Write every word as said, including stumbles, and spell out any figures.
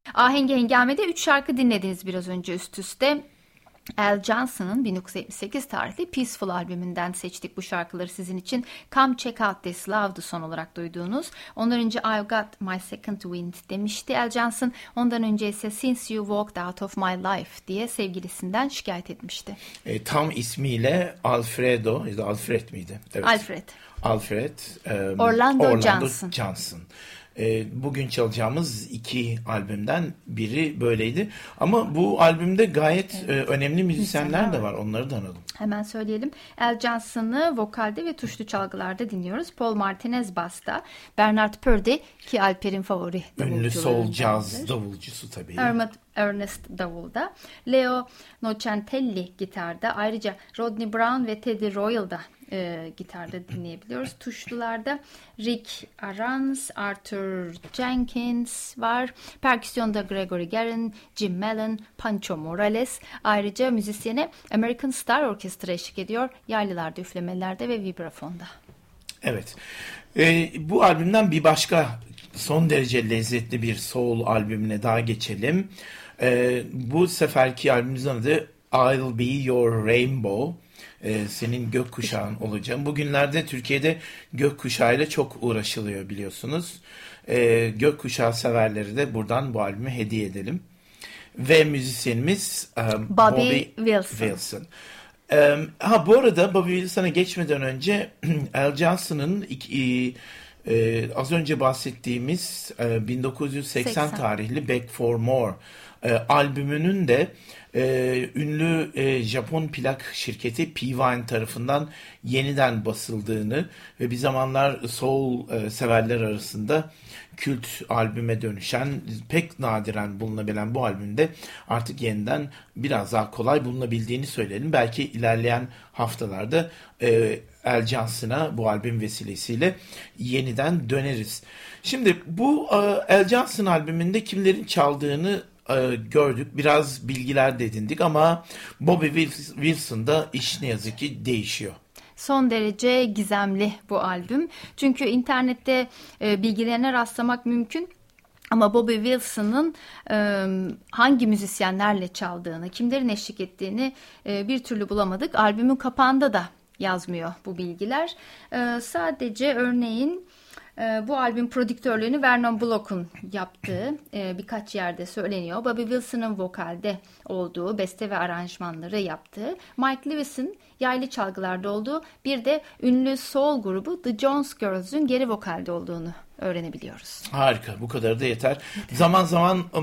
Ahengi Hengame'de üç şarkı dinlediniz biraz önce üst üste. Al Johnson'ın bin dokuz yüz yetmiş sekiz tarihli Peaceful albümünden seçtik bu şarkıları sizin için. Come Check Out This Love'dı son olarak duyduğunuz. Ondan önce I've Got My Second Wind demişti Al Johnson. Ondan önce ise Since You Walked Out of My Life diye sevgilisinden şikayet etmişti. E, tam ismiyle Alfredo, ya da Alfred miydi? Evet. Alfred. Alfred. E, Orlando, Orlando Johnson. Johnson. Bugün çalacağımız iki albümden biri böyleydi. Ama bu albümde gayet evet. önemli müzisyenler de var. Onları da analım. Hemen söyleyelim. Al Johnson'ı vokalde ve tuşlu çalgılarda dinliyoruz. Paul Martinez basta. Bernard Purdie ki Alper'in favori ünlü soul jazz davulcusu tabii. Ernest, Ernest davulda. Leo Nocentelli gitarda. Ayrıca Rodney Brown ve Teddy Royal'da E, gitarda dinleyebiliyoruz. Tuşlularda Rick Arans, Arthur Jenkins var. Perküsyonda Gregory Garin, Jim Mellon, Pancho Morales. Ayrıca müzisyene American Star Orchestra eşlik ediyor. Yaylılarda, üflemelerde ve vibrafonda. Evet. E, bu albümden bir başka son derece lezzetli bir soul albümüne daha geçelim. E, bu seferki albümümüzün adı I'll Be Your Rainbow. Ee, senin gökkuşağın olacağım. Bugünlerde Türkiye'de gökkuşağıyla çok uğraşılıyor biliyorsunuz. Ee, gökkuşağı severleri de buradan bu albümü hediye edelim. Ve müzisyenimiz um, Bobby, Bobby Wilson. Wilson. Ee, ha bu arada Bobby Wilson'a geçmeden önce Al Johnson'ın iki, e, az önce bahsettiğimiz e, bin dokuz yüz seksen seksen tarihli Back for More e, albümünün de Ee, ünlü e, Japon plak şirketi P-Vine tarafından yeniden basıldığını ve bir zamanlar soul e, severler arasında kült albüme dönüşen, pek nadiren bulunabilen bu albümde artık yeniden biraz daha kolay bulunabildiğini söyleyelim. Belki ilerleyen haftalarda e, Al Johnson'a bu albüm vesilesiyle yeniden döneriz. Şimdi bu e, Al Johnson albümünde kimlerin çaldığını gördük. Biraz bilgiler de edindik ama Bobby Wilson'da iş ne yazık ki değişiyor. Son derece gizemli bu albüm. Çünkü internette e, bilgilerine rastlamak mümkün. Ama Bobby Wilson'ın e, hangi müzisyenlerle çaldığını, kimlerin eşlik ettiğini e, bir türlü bulamadık. Albümün kapağında da yazmıyor bu bilgiler. E, sadece örneğin bu albüm prodüktörlüğünü Vernon Block'un yaptığı e, birkaç yerde söyleniyor. Bobby Wilson'ın vokalde olduğu, beste ve aranjmanları yaptığı, Mike Lewis'in yaylı çalgılarda olduğu, bir de ünlü soul grubu The Jones Girls'ün geri vokalde olduğunu öğrenebiliyoruz. Harika, bu kadar da yeter. Zaman zaman